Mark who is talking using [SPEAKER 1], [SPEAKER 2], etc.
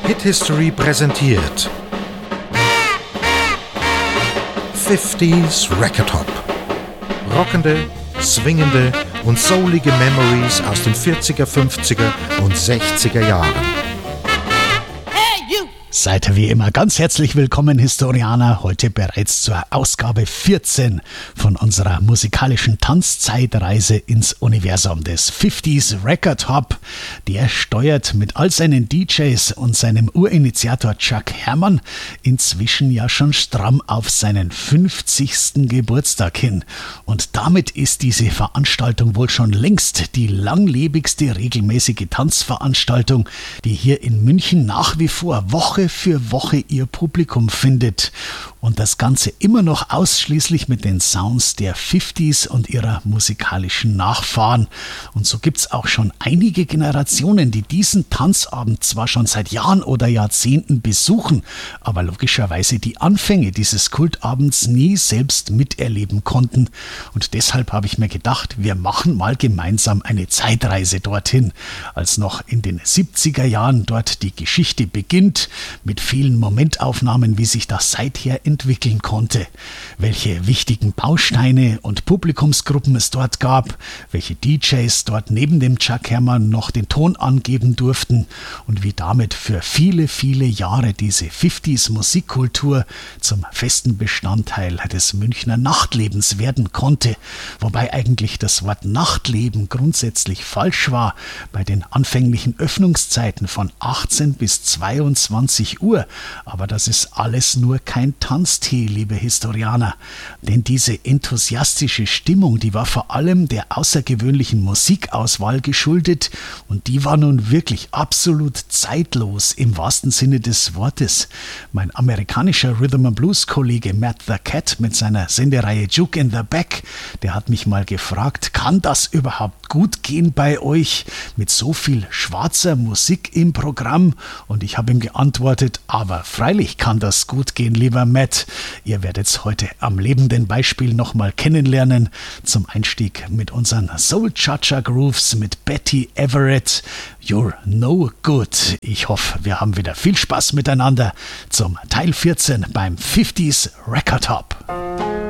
[SPEAKER 1] Hit History präsentiert 50s Record Hop. Rockende, swingende und soulige Memories aus den 40er, 50er und 60er Jahren.
[SPEAKER 2] Seid ihr wie immer ganz herzlich willkommen, Historianer, heute bereits zur Ausgabe 14 von unserer musikalischen Tanzzeitreise ins Universum des 50s Record Hop. Der steuert mit all seinen DJs und seinem Urinitiator Chuck Herman inzwischen ja schon stramm auf seinen 50. Geburtstag hin. Und damit ist diese Veranstaltung wohl schon längst die langlebigste regelmäßige Tanzveranstaltung, die hier in München nach wie vor Woche für Woche ihr Publikum findet. Und das Ganze immer noch ausschließlich mit den Sounds der 50s und ihrer musikalischen Nachfahren. Und so gibt's auch schon einige Generationen, die diesen Tanzabend zwar schon seit Jahren oder Jahrzehnten besuchen, aber logischerweise die Anfänge dieses Kultabends nie selbst miterleben konnten. Und deshalb habe ich mir gedacht, wir machen mal gemeinsam eine Zeitreise dorthin, als noch in den 70er Jahren dort die Geschichte beginnt, mit vielen Momentaufnahmen, wie sich das seither entwickeln konnte, welche wichtigen Bausteine und Publikumsgruppen es dort gab, welche DJs dort neben dem Chuck Herman noch den Ton angeben durften und wie damit für viele, viele Jahre diese 50s Musikkultur zum festen Bestandteil des Münchner Nachtlebens werden konnte, wobei eigentlich das Wort Nachtleben grundsätzlich falsch war. Bei den anfänglichen Öffnungszeiten von 18 bis 22 Uhr, aber das ist alles nur kein Tanztee, liebe Historianer, denn diese enthusiastische Stimmung, die war vor allem der außergewöhnlichen Musikauswahl geschuldet und die war nun wirklich absolut zeitlos im wahrsten Sinne des Wortes. Mein amerikanischer Rhythm and Blues Kollege Matt the Cat mit seiner Sendereihe Juke in the Back, der hat mich mal gefragt, kann das überhaupt gut gehen bei euch mit so viel schwarzer Musik im Programm? Und ich habe ihm geantwortet, aber freilich kann das gut gehen, lieber Matt. Ihr werdet es heute am lebenden Beispiel nochmal kennenlernen. Zum Einstieg mit unseren Soul Cha-Cha Grooves mit Betty Everett. You're no good. Ich hoffe, wir haben wieder viel Spaß miteinander zum Teil 14 beim 50s Record Hop.